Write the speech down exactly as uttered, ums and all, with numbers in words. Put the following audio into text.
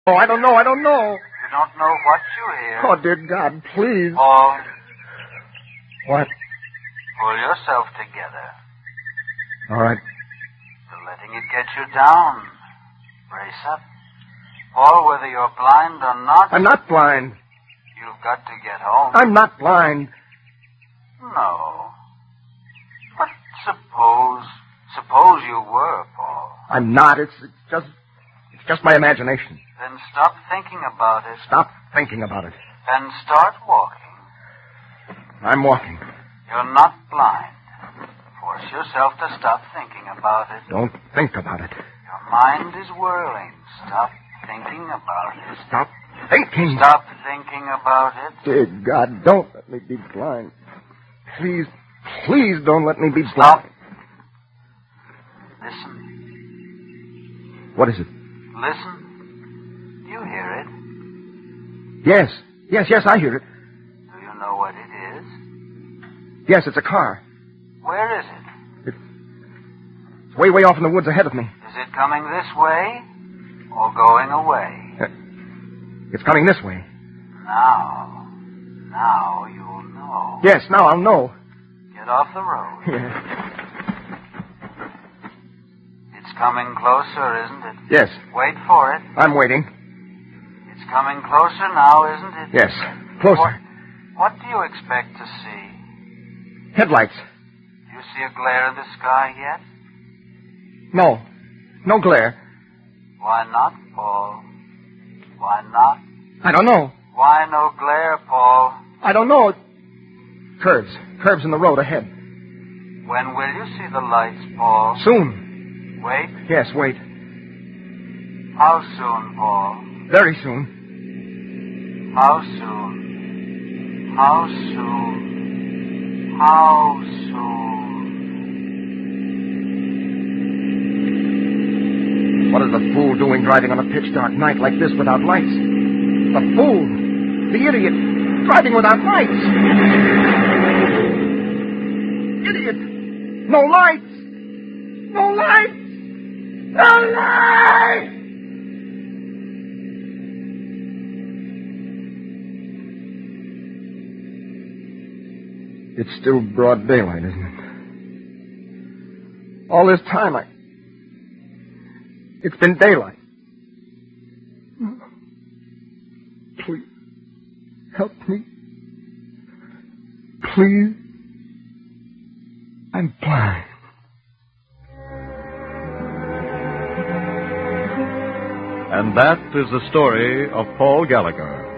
Oh, I don't know. I don't know. You don't know what you hear. Oh, dear God, please. Paul. What? Pull yourself together. All right. You're letting it get you down. Brace up. Paul, whether you're blind or not... I'm not blind. You've got to get home. I'm not blind. No. But suppose... Suppose you were, Paul. I'm not. It's, it's just... It's just my imagination. Then stop thinking about it. Stop thinking about it. And start walking. I'm walking. You're not blind. Force yourself to stop thinking about it. Don't think about it. Your mind is whirling. Stop thinking about it. Stop thinking. Stop thinking about it. Dear God, don't let me be blind. Please, please don't let me be Stop. blind. Listen. What is it? Listen. Do you hear it? Yes. Yes, yes, I hear it. Do you know what it is? Yes, it's a car. Where is it? It's way, way off in the woods ahead of me. Is it coming this way or going away? Uh, it's coming this way. Now. Now you'll know. Yes, now I'll know. Get off the road. Yes. It's coming closer, isn't it? Yes. Wait for it. I'm waiting. It's coming closer now, isn't it? Yes. Closer. What, what do you expect to see? Headlights. Do you see a glare in the sky yet? No. No glare. Why not, Paul? Why not? I don't know. Why no glare, Paul? I don't know. Curves. Curves in the road ahead. When will you see the lights, Paul? Soon. Wait. Yes, wait. How soon, Paul? Very soon. How soon? How soon? How soon? What is the fool doing driving on a pitch dark night like this without lights? The fool. The idiot. Driving without lights. Idiot. No lights. No lights. No lights. It's still broad daylight, isn't it? All this time, I... It's been daylight. Please, help me. Please. I'm blind. And that is the story of Paul Gallagher.